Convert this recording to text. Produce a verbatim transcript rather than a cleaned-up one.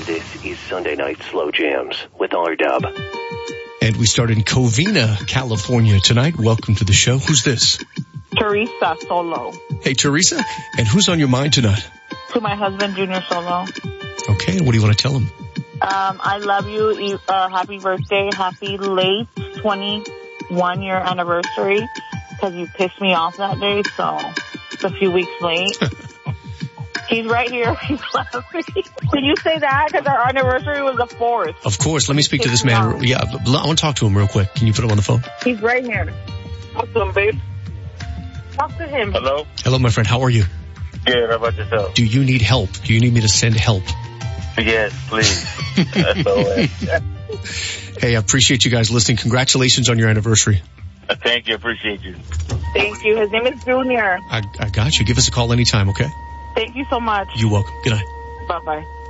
This is Sunday Night Slow Jams with R-Dub. And we start in Covina, California tonight. Welcome to the show. Who's this? Teresa Solo. Hey, Teresa. And who's on your mind tonight? To my husband, Junior Solo. Okay, and what do you want to tell him? Um, I love you. Uh, happy birthday. Happy late twenty-one year anniversary. Because you pissed me off that day, so it's a few weeks late. He's right here. He's laughing. Can you say that? Because our anniversary was the fourth. Of course. Let me speak to this man. Yeah, I want to talk to him real quick. Can you put him on the phone? He's right here. Talk to him, babe. Talk to him. Hello? Hello, my friend. How are you? Good. How about yourself? Do you need help? Do you need me to send help? Yes, please. That's the way. Hey, I appreciate you guys listening. Congratulations on your anniversary. Thank you. Appreciate you. Thank you. His name is Junior. I, I got you. Give us a call anytime, okay? Thank you so much. You're welcome. Good night. Bye-bye.